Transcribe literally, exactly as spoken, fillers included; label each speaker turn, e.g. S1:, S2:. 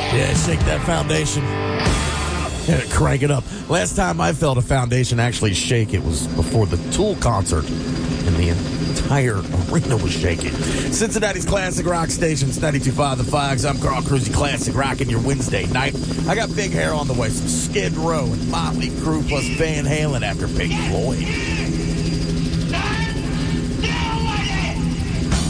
S1: Yeah, shake that foundation. Yeah, crank it up. Last time I felt a foundation actually shake, it was before the Tool concert, and the entire arena was shaking. Cincinnati's Classic Rock Stations, ninety-two point five The Fox. I'm Carl Cruzy, Classic Rockin' your Wednesday night. I got Big Hair on the way, some Skid Row and Motley Crue plus Van Halen after Pink Floyd.